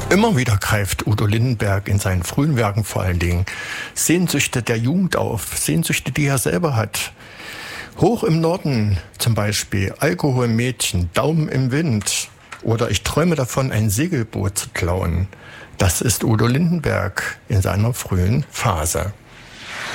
Immer wieder greift Udo Lindenberg in seinen frühen Werken vor allen Dingen Sehnsüchte der Jugend auf, Sehnsüchte, die er selber hat. Hoch im Norden zum Beispiel, Alkoholmädchen, Daumen im Wind oder ich träume davon, ein Segelboot zu klauen. Das ist Udo Lindenberg in seiner frühen Phase.